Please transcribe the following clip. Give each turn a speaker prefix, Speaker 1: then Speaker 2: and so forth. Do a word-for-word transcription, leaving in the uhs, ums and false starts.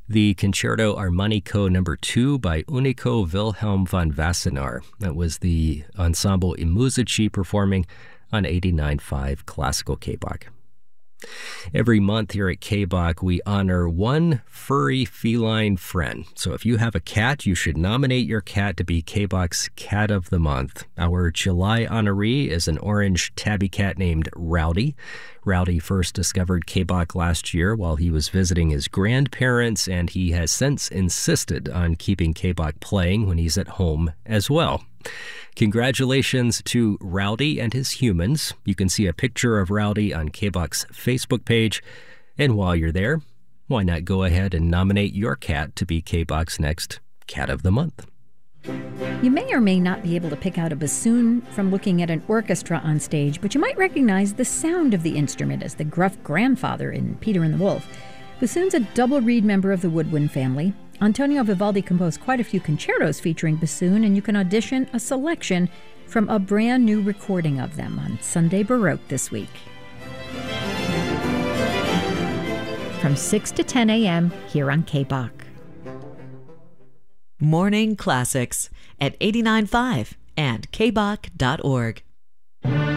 Speaker 1: the Concerto Armonico number two by Unico Wilhelm von Wassenaar. That was the Ensemble I Musici performing on eighty-nine point five Classical K-Bach. Every month here at K-Bach, we honor one furry feline friend. So if you have a cat, you should nominate your cat to be K-Bach's Cat of the Month. Our July honoree is an orange tabby cat named Rowdy. Rowdy first discovered K-Bach last year while he was visiting his grandparents, and he has since insisted on keeping K-Bach playing when he's at home as well. Congratulations to Rowdy and his humans. You can see a picture of Rowdy on K-Bach's Facebook page. And while you're there, why not go ahead and nominate your cat to be K-Bach's next Cat of the Month?
Speaker 2: You may or may not be able to pick out a bassoon from looking at an orchestra on stage, but you might recognize the sound of the instrument as the gruff grandfather in Peter and the Wolf. Bassoon's a double reed member of the woodwind family. Antonio Vivaldi composed quite a few concertos featuring bassoon, and you can audition a selection from a brand new recording of them on Sunday Baroque this week. From six to ten a.m. here on K-Bach.
Speaker 3: Morning Classics at eighty-nine point five and k bach dot org.